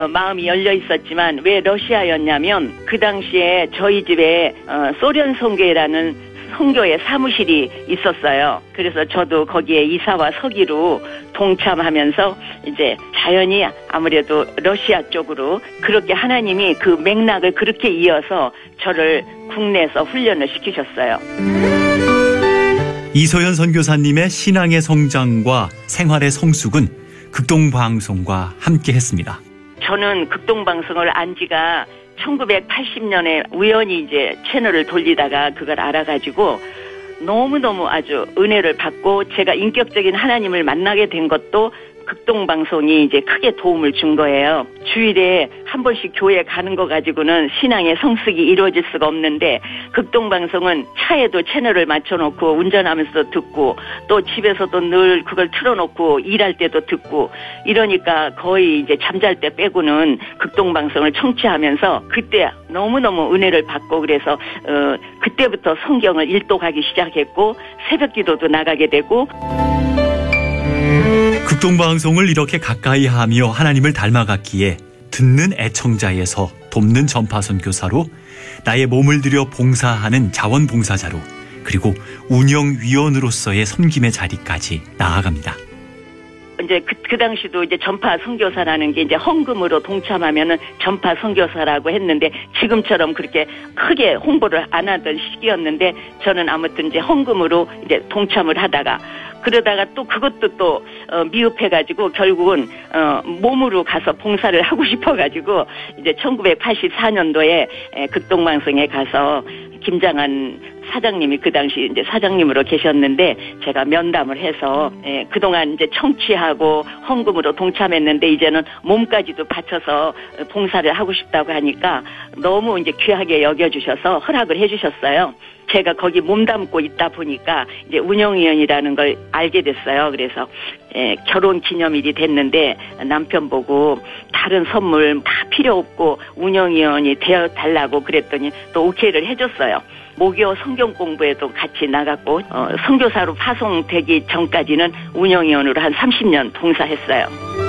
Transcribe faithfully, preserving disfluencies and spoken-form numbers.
어, 마음이 열려 있었지만 왜 러시아였냐면 그 당시에 저희 집에 어, 소련 선교회라는 선교의 사무실이 있었어요. 그래서 저도 거기에 이사와 서기로 동참하면서 이제 자연히 아무래도 러시아 쪽으로 그렇게 하나님이 그 맥락을 그렇게 이어서 저를 국내에서 훈련을 시키셨어요. 이소연 선교사님의 신앙의 성장과 생활의 성숙은 극동방송과 함께 했습니다. 저는 극동방송을 안 지가 천구백팔십 년에 우연히 이제 채널을 돌리다가 그걸 알아가지고 너무너무 아주 은혜를 받고 제가 인격적인 하나님을 만나게 된 것도 극동방송이 이제 크게 도움을 준 거예요. 주일에 한 번씩 교회 가는 거 가지고는 신앙의 성숙이 이루어질 수가 없는데 극동방송은 차에도 채널을 맞춰놓고 운전하면서도 듣고 또 집에서도 늘 그걸 틀어놓고 일할 때도 듣고 이러니까 거의 이제 잠잘 때 빼고는 극동방송을 청취하면서 그때 너무너무 은혜를 받고 그래서 어, 그때부터 성경을 일독하기 시작했고 새벽기도도 나가게 되고 극동방송을 이렇게 가까이 하며 하나님을 닮아갔기에 듣는 애청자에서 돕는 전파선교사로 나의 몸을 들여 봉사하는 자원봉사자로 그리고 운영위원으로서의 섬김의 자리까지 나아갑니다. 이제 그, 그 당시도 이제 전파 선교사라는 게 이제 헌금으로 동참하면은 전파 선교사라고 했는데 지금처럼 그렇게 크게 홍보를 안 하던 시기였는데 저는 아무튼 이제 헌금으로 이제 동참을 하다가 그러다가 또 그것도 또 어, 미흡해가지고 결국은 어, 몸으로 가서 봉사를 하고 싶어가지고 이제 천구백팔십사 년도에 에, 극동방송에 가서 김장한 사장님이 그 당시 이제 사장님으로 계셨는데 제가 면담을 해서 에, 그동안 이제 청취하고 헌금으로 동참했는데 이제는 몸까지도 바쳐서 봉사를 하고 싶다고 하니까 너무 이제 귀하게 여겨주셔서 허락을 해주셨어요. 제가 거기 몸담고 있다 보니까 이제 운영위원이라는 걸 알게 됐어요. 그래서 에, 결혼 기념일이 됐는데 남편 보고 다른 선물 다 필요 없고 운영위원이 되어 달라고 그랬더니 또 오케이를 해줬어요. 목요 성경 공부에도 같이 나갔고 어, 선교사로 파송되기 전까지는 운영위원으로 한 삼십 년 봉사했어요.